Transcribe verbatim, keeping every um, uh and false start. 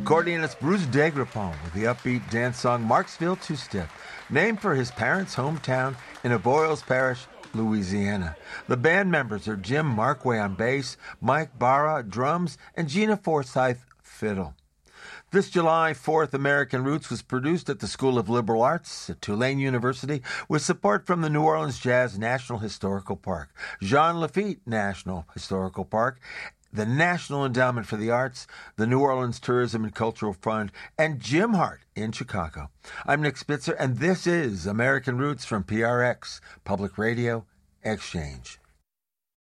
Accordionist Bruce Degrapon with the upbeat dance song Marksville Two-Step, named for his parents' hometown in Avoyelles Parish, Louisiana. The band members are Jim Markway on bass, Mike Barra drums, and Gina Forsyth fiddle. This July fourth, American Roots was produced at the School of Liberal Arts at Tulane University with support from the New Orleans Jazz National Historical Park, Jean Lafitte National Historical Park, the National Endowment for the Arts, the New Orleans Tourism and Cultural Fund, and Jim Hart in Chicago. I'm Nick Spitzer, and this is American Roots from P R X, Public Radio Exchange.